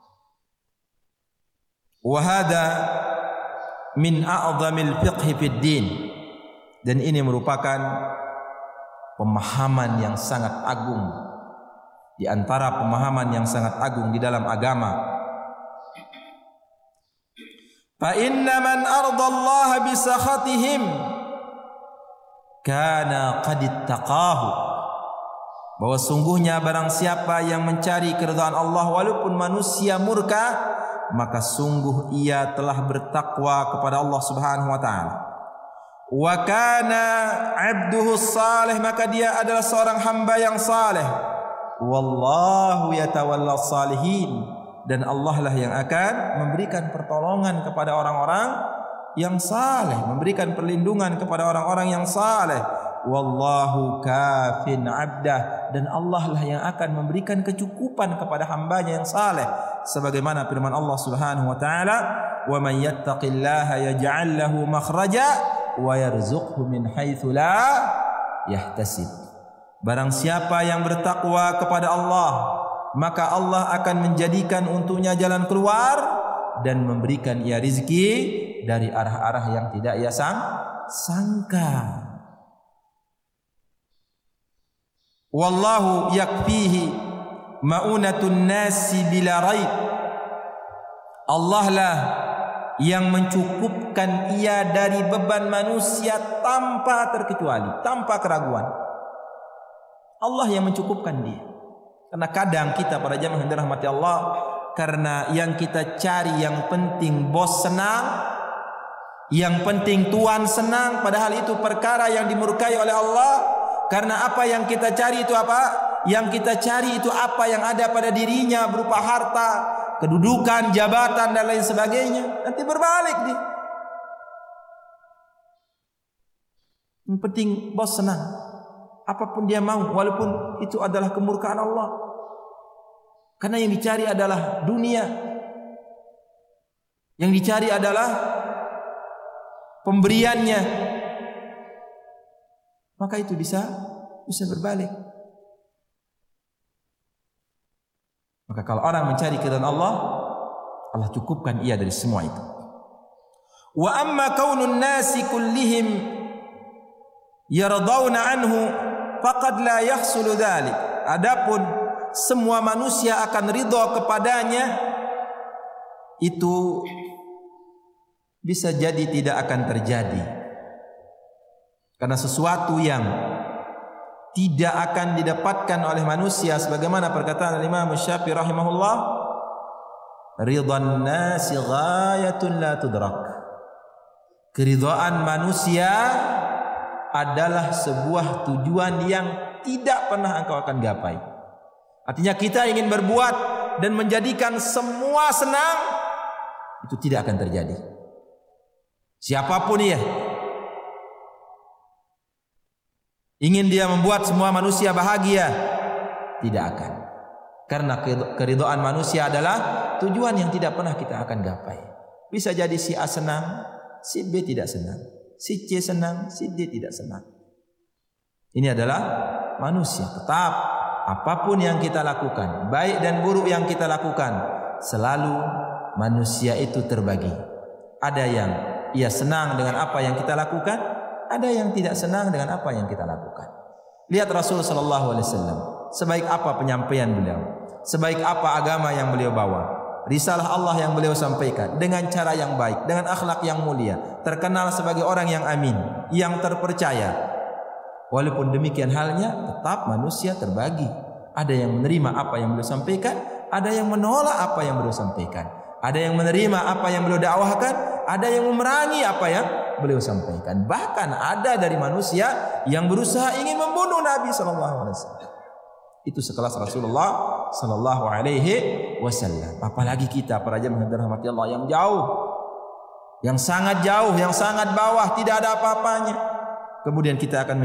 [SPEAKER 10] Wa hadza min a'zamil fiqhi fid din. Dan ini merupakan pemahaman yang sangat agung di antara pemahaman yang sangat agung di dalam agama. Fa inna man ardallaha bi sakhatihim kana qad ittaqahu. Bahwa sungguhnya barang siapa yang mencari keridhaan Allah walaupun manusia murka, maka sungguh ia telah bertakwa kepada Allah Subhanahu wa taala. Wa kana 'abduhu salih, maka dia adalah seorang hamba yang saleh. Wallahu yatawalla salihin, dan Allah lah yang akan memberikan pertolongan kepada orang-orang yang saleh, memberikan perlindungan kepada orang-orang yang saleh. Wallahu kafin 'abdah, dan Allah lah yang akan memberikan kecukupan kepada hambanya yang saleh, sebagaimana firman Allah Subhanahu wa taala, "Wa man yattaqillaha yaj'al lahu makhraja wa yarzuqhu min haitsu la yahtasib." Barang siapa yang bertakwa kepada Allah, maka Allah akan menjadikan untuknya jalan keluar dan memberikan ia rezeki dari arah-arah yang tidak ia sangka. Wallahu yakfihi ma'unatun nasi bila raib. Allah lah yang mencukupkan ia dari beban manusia tanpa terkecuali, tanpa keraguan. Allah yang mencukupkan dia. Karena kadang kita para jamaah yang dirahmati Allah, karena yang kita cari yang penting bos senang, yang penting tuan senang, padahal itu perkara yang dimurkai oleh Allah. Karena apa yang kita cari itu apa? Yang kita cari itu apa yang ada pada dirinya berupa harta, kedudukan, jabatan dan lain sebagainya. Nanti berbalik dia. Yang penting bos senang, apapun dia mau, walaupun itu adalah kemurkaan Allah. Karena yang dicari adalah dunia, yang dicari adalah pemberiannya. Maka itu bisa berbalik. Maka kalau orang mencari keridhaan Allah, Allah cukupkan ia dari semua itu. Wa amma kaunun nasi kullihim yardawna anhu faqad la yahsulu dzalik. Adapun semua manusia akan ridha kepadanya, itu bisa jadi tidak akan terjadi. Karena sesuatu yang tidak akan didapatkan oleh manusia, sebagaimana perkataan Imam Syafi'i rahimahullah, ridhan nasi ghayatun la tudrak. Keridhaan manusia adalah sebuah tujuan yang tidak pernah engkau akan gapai. Artinya kita ingin berbuat dan menjadikan semua senang, itu tidak akan terjadi. Siapapun ia, ingin dia membuat semua manusia bahagia, tidak akan. Karena keridhaan manusia adalah tujuan yang tidak pernah kita akan gapai. Bisa jadi si A senang, si B tidak senang, si C senang, si D tidak senang. Ini adalah manusia. Tetap apapun yang kita lakukan, baik dan buruk yang kita lakukan, selalu manusia itu terbagi. Ada yang ia senang dengan apa yang kita lakukan, ada yang tidak senang dengan apa yang kita lakukan. Lihat Rasul sallallahu alaihi wasallam, sebaik apa penyampaian beliau, sebaik apa agama yang beliau bawa, risalah Allah yang beliau sampaikan dengan cara yang baik, dengan akhlak yang mulia, terkenal sebagai orang yang amin, yang terpercaya. Walaupun demikian halnya, tetap manusia terbagi. Ada yang menerima apa yang beliau sampaikan, ada yang menolak apa yang beliau sampaikan. Ada yang menerima apa yang beliau dakwahkan, ada yang memerangi apa yang beliau sampaikan. Bahkan ada dari manusia yang berusaha ingin membunuh Nabi sallallahu alaihi wasallam. Itu sekelas Rasulullah sallallahu alaihi wasallam. Apalagi kita para jemaah yang dirahmati Allah, yang sangat jauh, yang sangat bawah, tidak ada apa-apanya. Kemudian kita akan